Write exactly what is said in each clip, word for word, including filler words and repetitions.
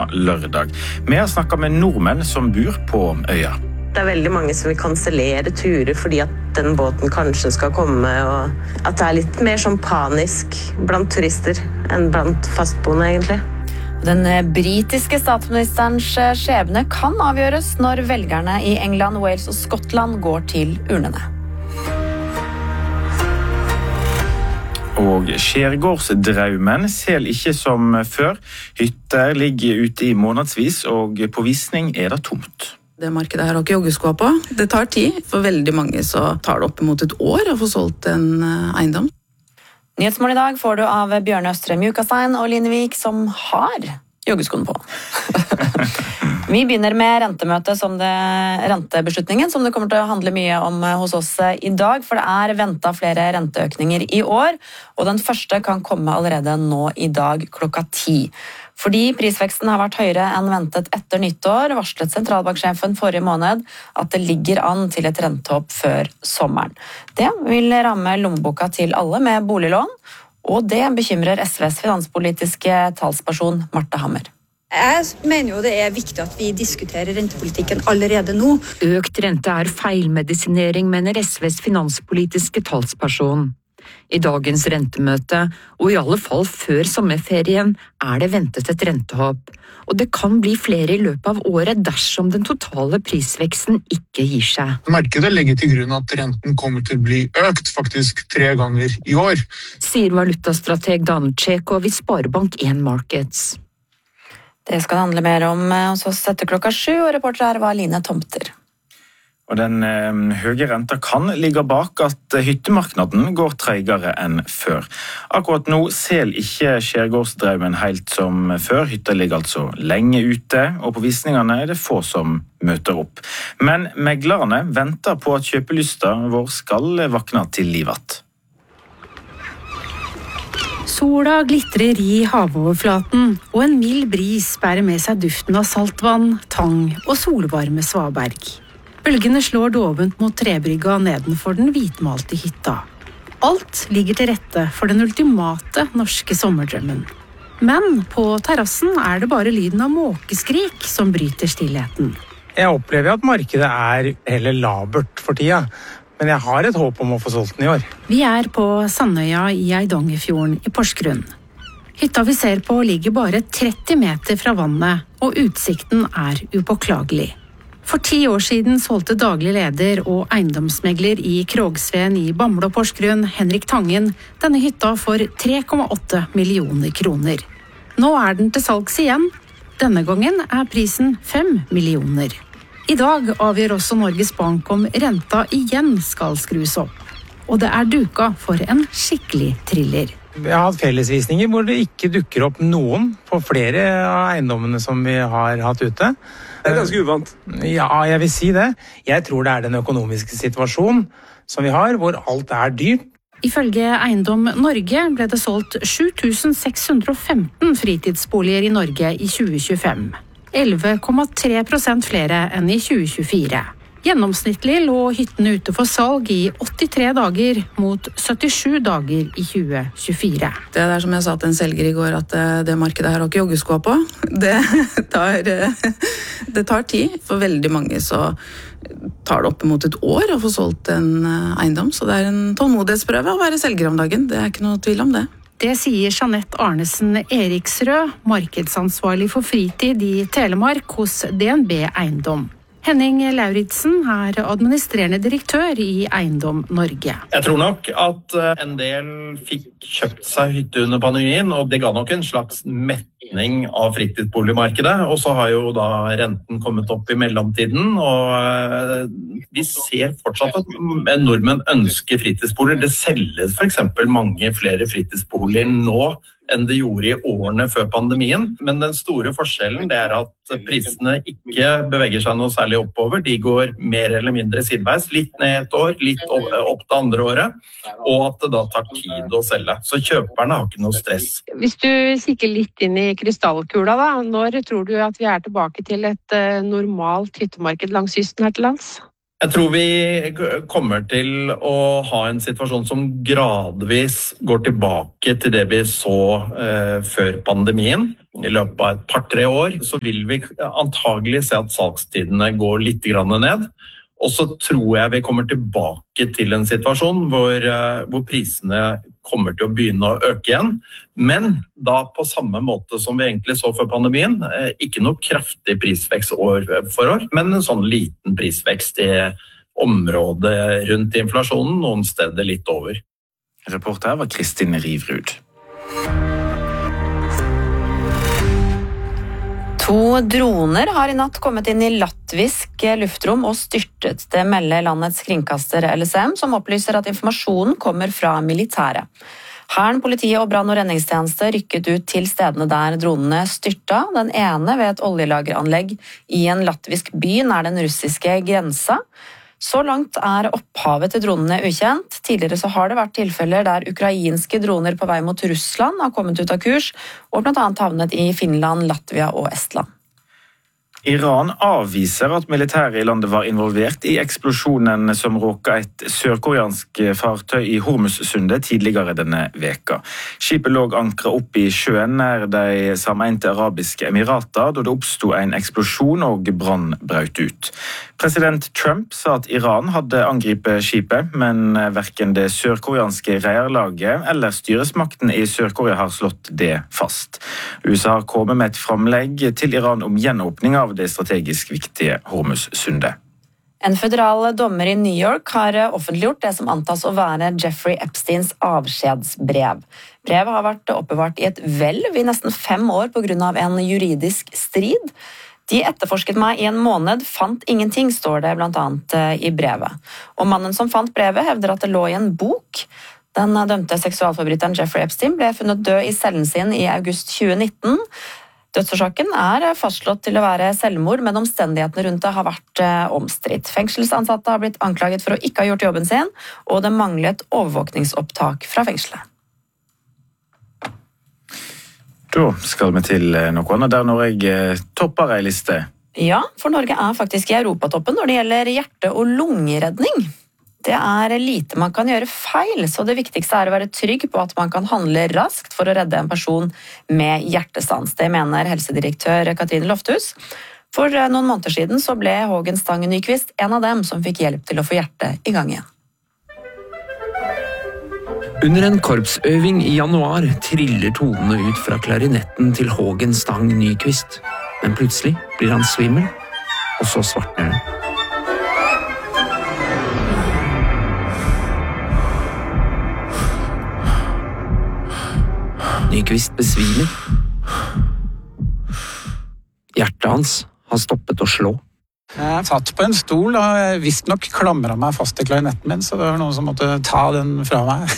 lørdag. Vi har snakket med nordmenn som bor på øya. Det er veldig mange som vil kansellere turer fordi at den båten kanskje skal komme, og at det er litt mer sånn panisk blant turister enn blant fastboende egentlig. Den britiske statsministerens skjebne kan avgjøres når velgerne i England, Wales og Skottland går til urnene. Og skjærgårdsdraumen selger ikke som før. Hytter ligger ute i månedsvis, og på visning er det tomt. Det markedet her har ikke joggeskoa på. Det tar tid. For veldig mange så tar det opp imot et år å få solgt en eiendom. Nyhetsmål i dag får du av Bjørn Østrem Jukastein og Line Vik, som har joggeskoene på. Vi begynner med rentemøtet som det, rentebeslutningen, som det kommer til å handle mye om hos oss i dag, for det er ventet flere renteøkninger i år, og den første kan komme allerede nå i dag klokka ti. Fordi prisveksten har vært høyere enn ventet etter nyttår, varslet sentralbanksjefen forrige måned at det ligger an til et rentehopp før sommeren. Det vil ramme lommeboka til alle med boliglån, og det bekymrer S Vs finanspolitiske talsperson Marte Hammer. Jeg mener jo det er viktig at vi diskuterer rentepolitikken allerede nå. Økt rente er feilmedisinering, mener S Vs finanspolitiske talsperson. I dagens rentemøte, og i alle fall før sommerferien, er det ventet et rentehopp. Og det kan bli flere i løpet av året dersom den totale prisveksten ikke gir seg. Markedet legger til grunn at renten kommer til å bli økt faktisk tre ganger i år. Sier valutastrateg Dan Tjekov i Sparebank en Markets. Det skal det handle mer om hos oss etter klokka sju, og reporter her var Line Tomter. Og den eh, høye renta kan ligge bak at hyttemarknaden går treigere enn før. Akkurat nå selger ikke skjærgårdsdraumen helt som før. Hytta ligger altså lenge ute, og på visningene er det få som møter opp. Men meglerne venter på at kjøpelysta vår skal vakne til livet. Sola glitrer i havoverflaten, og en mild bris bærer med seg duften av saltvann, tang og solvarme svaberg. Bølgene slår dovent mot trebrygga nedenfor den hvitmalte hytta. Alt ligger til rette for den ultimate norske sommerdrømmen. Men på terrassen er det bare lyden av måkeskrik som bryter stillheten. Jeg opplever at markedet er heller labert for tida, men jeg har et håp om å få solgt den i år. Vi er på Sandøya i Eidangerfjorden i Porsgrunn. Hytta vi ser på ligger bare tretti meter fra vannet, og utsikten er upåklagelig. For ti år siden solgte daglig leder og eiendomsmegler i Krogsveen i Bamble og Porsgrunn, Henrik Tangen, denne hytta for tre komma åtte millioner kroner. Nå er den til salgs igjen. Denne gangen er prisen fem millioner. I dag avgjør også Norges Bank om renta igjen skal skrus opp. Og det er duka for en skikkelig thriller. Jeg har hatt fellesvisninger hvor det ikke dukker opp noen på flere av eiendommene som vi har hatt ute. Det er ganske uvant. Ja, jeg vil si det. Jeg tror det er den økonomiske situasjonen som vi har, hvor alt er dyrt. Ifølge Eiendom Norge ble det solgt sju tusen seks hundre og femten fritidsboliger i Norge i tjue tjuefem. elleve komma tre prosent flere enn i tjue tjuefire. Gjennomsnittlig lå hyttene ute for salg i åttitre dager mot syttisju dager i tjue tjuefire. Det er som jeg sa til en selger i går, at det markedet her har ikke joggeskoa på. Det tar, det tar tid. For veldig mange så tar det opp imot et år å få solgt en eiendom, så det er en tålmodighetsprøve å være selger om dagen. Det er ikke noe tvil om det. Det sier Jeanette Arnesen Eriksrød, markedsansvarlig for fritid i Telemark hos D N B Eiendom. Henning Lauritsen er administrerende direktør i Eiendom Norge. Jeg tror nok at en del fikk kjøpt seg hytte under pandemien, og det ga nok en slags metning av fritidsboligmarkedet. Og så har jo da renten kommet opp i mellomtiden, og vi ser fortsatt at nordmenn ønsker fritidsboliger. Det selges for eksempel mange flere fritidsboliger nå enn det gjorde i årene før pandemien. Men den store forskjellen det er at prisene ikke beveger seg noe særlig oppover. De går mer eller mindre sideveis, litt ned et år, litt opp det andre året, og at det da tar tid å selge. Så kjøperne har ikke noe stress. Hvis du kikker litt inn i krystallkula, da, når tror du at vi er tilbake til et normalt hyttemarked langs kysten her til lands? Jeg tror vi kommer til å ha en situasjon som gradvis går tilbake til det vi så eh, før pandemien, i løpet av et par-tre år, så vil vi antagelig se at salgstidene går litt grann ned. Og så tror jeg vi kommer tilbake til en situasjon hvor, hvor prisene kommer til å begynne å øke igjen. Men da på samme måte som vi egentlig så før pandemien, ikke noe kraftig prisvekst år for år, men en sånn liten prisvekst i området rundt inflasjonen, noen steder litt over. Reporter var Kristin Rivrud. To droner har i natt kommet inn i latvisk luftrom og styrtet. Det melder landets kringkaster L S M, som opplyser at informasjonen kommer fra militæret. Hæren, politiet og brann- og redningstjeneste rykket ut til stedene der dronene styrta. Den ene ved et oljelageranlegg i en latvisk by nær den russiske grensa. Så langt er opphavet til dronene ukjent. Tidligere så har det vært tilfeller der ukrainske droner på vei mot Russland har kommet ut av kurs, og blant annet havnet i Finland, Latvia og Estland. Iran avviser at militæret i landet var involvert i eksplosjonen som råket et sørkoreansk fartøy i Hormuzsundet tidligere denne veka. Skipet lå ankret opp i sjøen nær de sameinte arabiske emirater da det oppstod en eksplosjon og brann brøt ut. President Trump sa at Iran hadde angripet skipet, men hverken det sørkoreanske reierlaget eller styresmakten i Sør-Korea har slått det fast. U S A har kommet med et framlegg til Iran om gjenåpning av det strategisk viktige Hormuzsundet. En federal dommer i New York har offentliggjort det som antas å være Jeffrey Epsteins avskjedsbrev. Brevet har vært oppbevart i et hvelv i nesten fem år på grunn av en juridisk strid. De etterforsket meg i en måned, fant ingenting, står det blant annet i brevet. Og mannen som fant brevet hevder at det lå i en bok. Den dømte seksualforbryteren Jeffrey Epstein ble funnet død i cellen sin i august tjue nitten. Dødsårsaken er fastslått til å være selvmord, men omstendighetene rundt det har vært omstridt. Fengselsansatte har blitt anklaget for å ikke ha gjort jobben sin, og det manglet overvåkningsopptak fra fengselet. Da skal vi til noe annet der Norge topper ei liste. Ja, for Norge er faktisk i europatoppen når det gjelder hjerte- og lungeredning. Det er lite man kan gjøre feil, så det viktigste er å være trygg på at man kan handle raskt for å redde en person med hjertestans. Det mener helsedirektør Katrine Lofthus. For noen måneder siden så ble Hågen Stang Nyquist en av dem som fikk hjelp til å få hjertet i gang igjen. Under en korpsøving i januar triller tonene ut fra klarinetten til Hågen Stang Nyquist. Men plutselig blir han svimmel, og så svartner det. Nyquist besvimer. Hjertet hans har stoppet å slå. Jeg satt på en stol og visst nok klamret meg fast i klarinetten min, så det var noen som måtte ta den fra meg.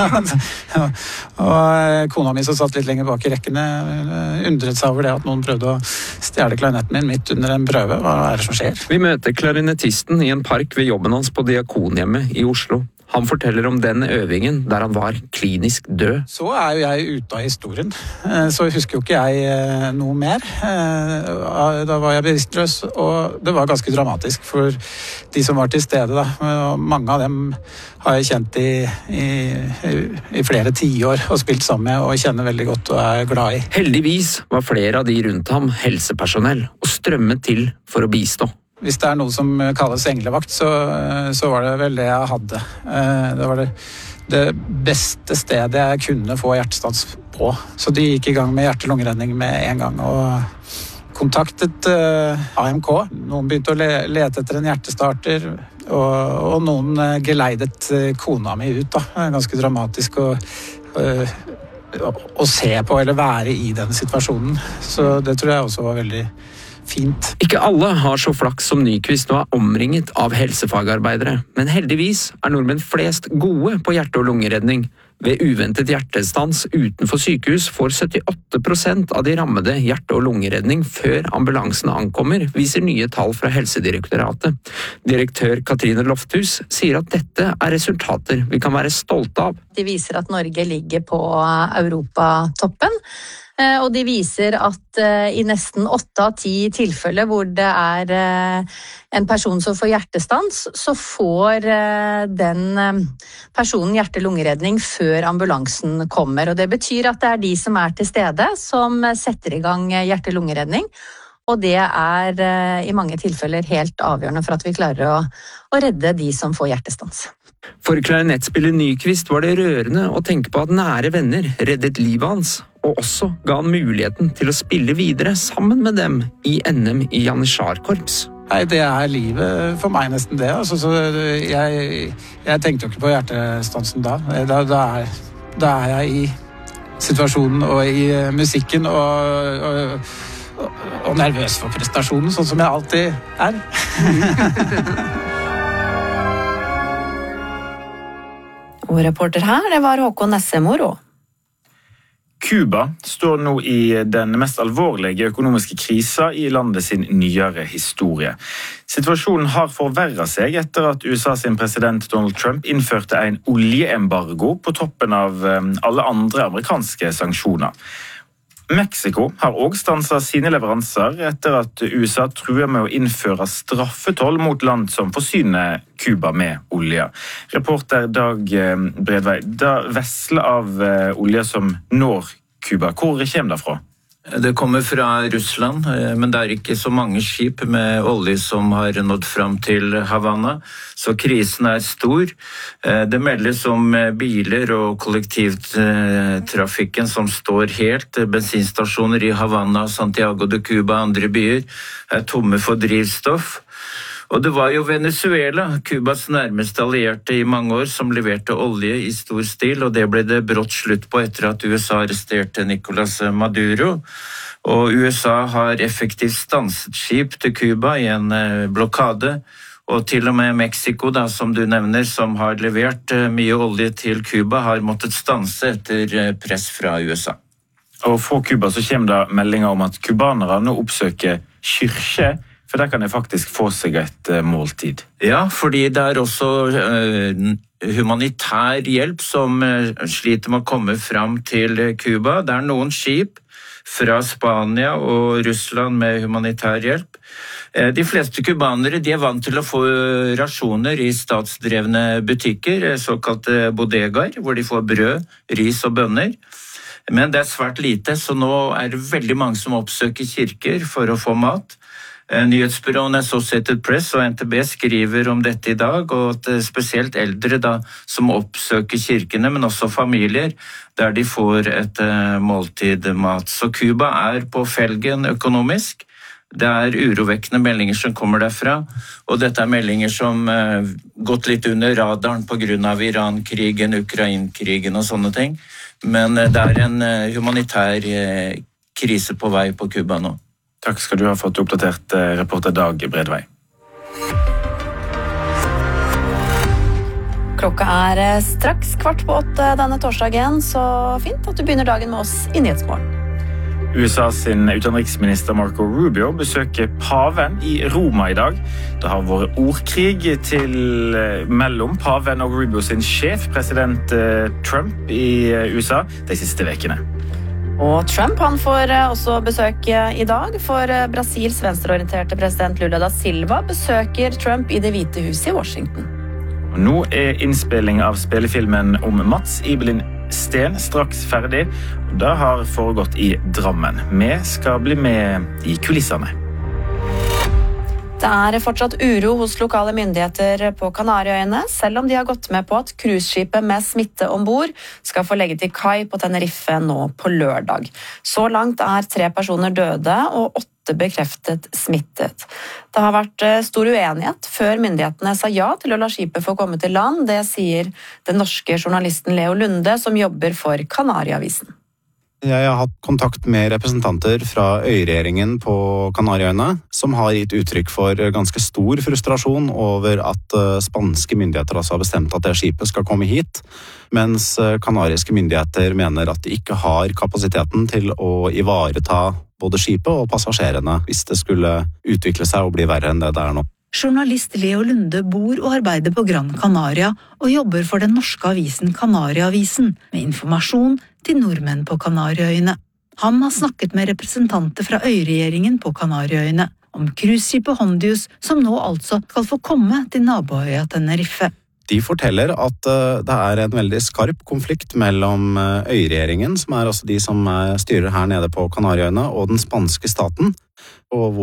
Og kona mi som satt litt lenger bak i rekkene undret seg over det at noen prøvde å stjele klarinetten min midt under en prøve. Hva er det som skjer? Vi møter klarinettisten i en park ved jobben hans på Diakonhjemmet i Oslo. Han forteller om den øvingen der han var klinisk død. Så er jo jeg ute av historien, så husker jo ikke jeg noe mer. Da var jeg bevisstløs, og det var ganske dramatisk for de som var til stede. Da. Mange av dem har jeg kjent i, i, i flere tiår og spilt sammen med og kjenner veldig godt og er glad i. Heldigvis var flere av de rundt ham helsepersonell og strømmet til for å bistå. Hvis det er noe som kalles englevakt, så, så var det vel det jeg hadde. Det var det, det beste stedet jeg kunne få hjertestans på. Så de gikk i gang med hjerte-lungeredning med en gang og kontaktet A M K. Noen begynte å lete etter en hjertestarter, og, og noen geleidet kona mi ut. Da. Ganske dramatisk å, å, å se på eller være i den situasjonen. Så det tror jeg også var veldig fint. Ikke alle har så flaks som Nyquist og er omringet av helsefagarbeidere, men heldigvis er nordmenn flest gode på hjerte- og lungeredning. Ved uventet hjertestans utenfor sykehus får syttiåtte prosent av de rammede hjerte- og lungeredning før ambulansen ankommer, viser nye tall fra Helsedirektoratet. Direktør Katrine Lofthus sier at dette er resultater vi kan være stolte av. De viser at Norge ligger på europatoppen. og de viser at i nesten åtte av ti tilfeller hvor det er en person som får hjertestans, så får den personen hjerte-lungeredning før ambulansen kommer. Og det betyr at det er de som er til stede som setter i gang hjerte-lungeredning. Og det er i mange tilfeller helt avgjørende for at vi klarer å, å redde de som får hjertestans. For klarinettspiller Nyquist var det rørende å tenke på at nære venner reddet livet hans, og også ga han muligheten til å spille videre sammen med dem i N M i Janitsjarkorps. Nei, det er livet for meg nesten det. Altså, så jeg, jeg tenkte jo ikke på hjertestansen da. Da, da, er, da er jeg i situasjonen og i musikken og... og og nervøs for prestasjonen, sånn som jeg alltid er. Og reporter her, det var Håkon Nessemoro. Kuba står nå i den mest alvorlige økonomiske krisa i landet sin nyere historie. Situasjonen har forverret seg etter at U S A sin president Donald Trump innførte en oljeembargo på toppen av alle andre amerikanske sanksjoner. Mexico har også stanset sine leveranser etter at U S A truer med å innføre straffetoll mot land som forsyner Kuba med olje. Reporter Dag Bredvei, da vesler av olje som når Kuba, hvor kommer det fra? Det kommer fra Russland, men det er ikke så mange skip med olje som har nådd fram til Havana, så krisen er stor. Det meldes om biler og kollektivtrafikken som står helt. Bensinstasjoner i Havana, Santiago de Cuba og andre byer er tomme for drivstoff. Og det var jo Venezuela, Kubas nærmeste allierte i mange år, som leverte olje i stor stil, og det ble det brått slutt på etter at U S A arresterte Nicolas Maduro. Og U S A har effektivt stanset skip til Kuba i en blokade, og til og med Mexico, da, som du nevner, som har levert mye olje til Kuba, har måttet stanse etter press fra U S A. Og fra Kuba så kommer det meldinger om at kubanere nå oppsøker kyrkje, for der kan de faktisk få seg et måltid. Ja, fordi det er også uh, humanitær hjelp som uh, sliter med å komme fram til Kuba. Det er noen skip fra Spania og Russland med humanitær hjelp. Uh, de fleste kubanere de er vant til å få rasjoner i statsdrevne butikker, såkalte bodegaer, hvor de får brød, ris og bønner. Men det er svært lite, så nå er det veldig mange som oppsøker kirker for å få mat. Nyhetsbyråene Associated Press og N T B skriver om dette i dag, og at spesielt eldre da, som oppsøker kirkene, men også familier, der de får et uh, måltid mat. Så Kuba er på felgen økonomisk. Det er urovekkende meldinger som kommer derfra, og dette er meldinger som uh, gått litt under radaren på grunn av Iran-krigen, Ukraina-krigen og sånne ting. Men uh, det er en uh, humanitær uh, krise på vei på Kuba nå. Takk skal du ha fått oppdatert reporter Dag Bredvei. Klokka er straks kvart på åtte denne torsdagen, så fint at du begynner dagen med oss i Nyhetsmorgen. U S A sin utenriksminister Marco Rubio besøker paven i Roma i dag. Det har vært ordkrig til mellom paven og Rubio sin sjef, president Trump i U S A, de siste vekene. Og Trump han får også besøk i dag, for Brasils venstreorienterte president Lula da Silva besøker Trump i Det hvite huset i Washington. Og nå er innspilling av spillefilmen om Mats Ibelin Sten straks ferdig. Det har foregått i Drammen. Vi skal bli med i kulissene. Det er fortsatt uro hos lokale myndigheter på Kanariøyene, selv om de har gått med på at cruiseskipet med smitte ombord skal få legge til kai på Tenerife nå på lørdag. Så langt er tre personer døde og åtte bekreftet smittet. Det har vært stor uenighet før myndighetene sa ja til å la skipet få komme til land. Det sier den norske journalisten Leo Lunde, som jobber for Kanariavisen. Jeg har hatt kontakt med representanter fra øyregjeringen på Kanariøyene, som har gitt uttrykk for ganske stor frustrasjon over at spanske myndigheter altså har bestemt at det skipet skal komme hit, mens kanariske myndigheter mener at de ikke har kapasiteten til å ivareta både skipet og passasjerene hvis det skulle utvikle seg og bli verre enn det det er nå. Journalist Leo Lunde bor og arbeider på Gran Canaria og jobber for den norske avisen Kanariavisen med informasjon til nordmenn på Kanariøyene. Han har snakket med representanter fra øyregjeringen på Kanariøyene om cruiseskipet Hondius, som nå altså skal få komme til naboøya Tenerife. De forteller at det er en veldig skarp konflikt mellom øyregjeringen, som er altså de som styrer her nede på Kanariøyene, og den spanske staten, og